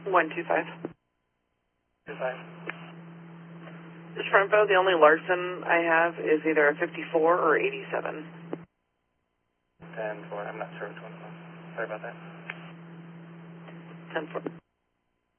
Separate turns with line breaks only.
125.
25.
This front bow, the only Larson I have is either a 54 or 87.
10-4, I'm not sure which one it was. Sorry about that.
10-4.